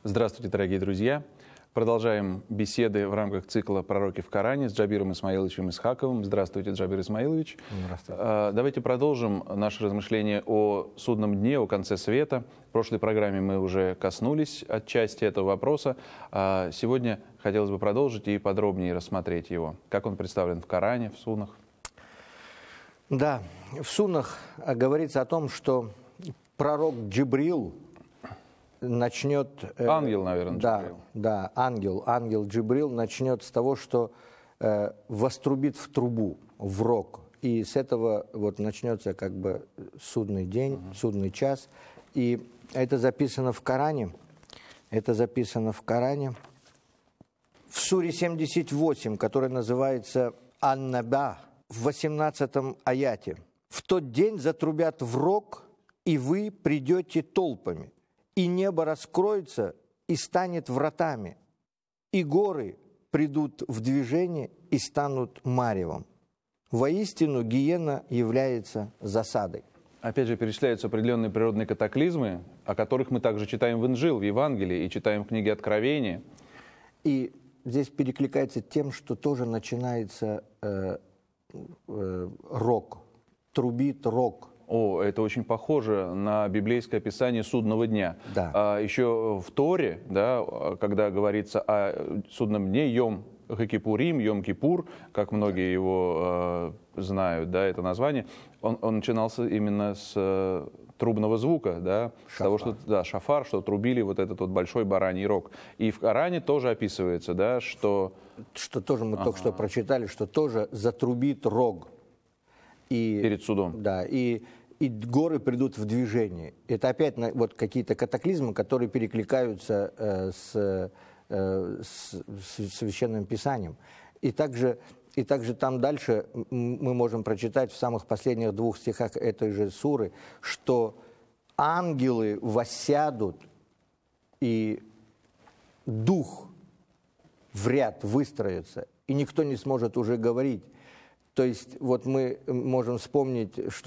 Здравствуйте, дорогие друзья! Продолжаем беседы в рамках цикла «Пророки в Коране» с Джабиром Исмаиловичем Исхаковым. Здравствуйте, Джабир Исмаилович. Здравствуйте. Давайте продолжим наше размышление о судном дне, о конце света. В прошлой программе мы уже коснулись отчасти этого вопроса. Сегодня хотелось бы продолжить и подробнее рассмотреть его. Как он представлен в Коране, в суннах? Да, в суннах говорится о том, что пророк Джибрил начнет... Ангел, наверное, Джибрил. Да, ангел Джибрил начнет с того, что вострубит в трубу, в рог. И с этого вот начнется как бы судный день, судный час. И это записано в Коране. Это записано в Коране. В суре 78, которая называется «Ан-Наба», в 18 аяте. «В тот день затрубят в рог, и вы придете толпами, и небо раскроется и станет вратами, и горы придут в движение и станут маревом. Воистину гиена является засадой». Опять же, перечисляются определенные природные катаклизмы, о которых мы также читаем в Инжил, в Евангелии, и читаем в книге Откровения. И здесь перекликается тем, что тоже начинается рог, трубит рог. О, это очень похоже на библейское описание судного дня. Да. Еще в Торе, да, когда говорится о судном дне, Йом Хакипурим, Йом Кипур, как многие его знают, да, это название, он начинался именно с трубного звука, да, с того, что, да, шафар, что трубили вот этот вот большой бараний рог. И в Коране тоже описывается, да, что... Что тоже мы только что прочитали, что тоже затрубит рог. И, перед судом. Да, и горы придут в движение. Это опять вот какие-то катаклизмы, которые перекликаются с Священным Писанием. И также там дальше мы можем прочитать в самых последних 2 стихах этой же суры, что ангелы воссядут, и дух в ряд выстроится, и никто не сможет уже говорить. То есть вот мы можем вспомнить, что